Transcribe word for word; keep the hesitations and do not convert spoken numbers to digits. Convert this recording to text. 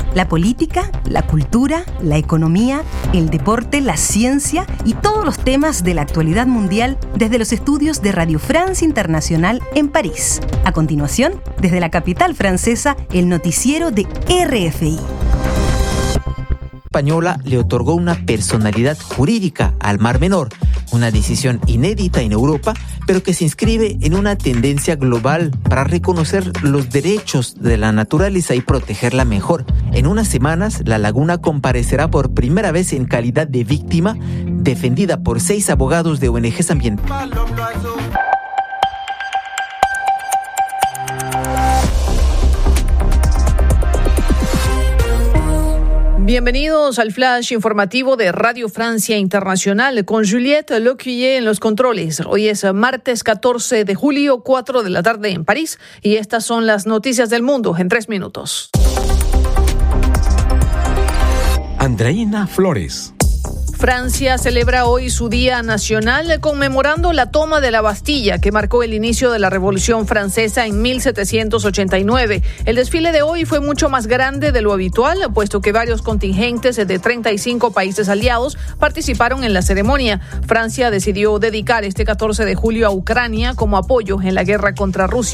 La política, la cultura, la economía, el deporte, la ciencia y todos los temas de la actualidad mundial desde los estudios de Radio France Internacional en París. A continuación, desde la capital francesa, el noticiero de R F I. Española le otorgó una personalidad jurídica al Mar Menor, una decisión inédita en Europa, pero que se inscribe en una tendencia global para reconocer los derechos de la naturaleza y protegerla mejor. En unas semanas, la laguna comparecerá por primera vez en calidad de víctima, defendida por seis abogados de O N Ges ambientales. Bienvenidos al flash informativo de Radio Francia Internacional con Juliette Locuyer en los controles. Hoy es martes catorce de julio, cuatro de la tarde en París, y estas son las noticias del mundo en tres minutos. Andreina Flores. Francia celebra hoy su Día Nacional conmemorando la toma de la Bastilla, que marcó el inicio de la Revolución Francesa en mil setecientos ochenta y nueve. El desfile de hoy fue mucho más grande de lo habitual, puesto que varios contingentes de treinta y cinco países aliados participaron en la ceremonia. Francia decidió dedicar este catorce de julio a Ucrania como apoyo en la guerra contra Rusia.